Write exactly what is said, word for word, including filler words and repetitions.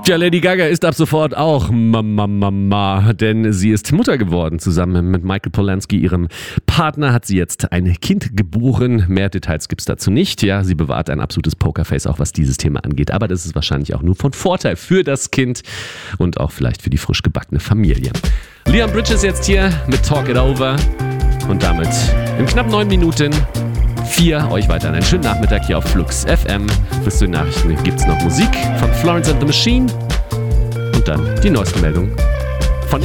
Tja, Lady Gaga ist ab sofort auch Mama, Mama, denn sie ist Mutter geworden. Zusammen mit Michael Polansky, ihrem Partner, hat sie jetzt ein Kind geboren. Mehr Details gibt's dazu nicht. Ja, sie bewahrt ein absolutes Pokerface, auch was dieses Thema angeht. Aber das ist wahrscheinlich auch nur von Vorteil für das Kind und auch vielleicht für die frisch gebackene Familie. Leon Bridges jetzt hier mit Talk It Over und damit in knapp neun Minuten vier euch weiter einen schönen Nachmittag hier auf Flux F M. Bis zu den Nachrichten gibt es noch Musik von Florence and the Machine und dann die neuesten Meldungen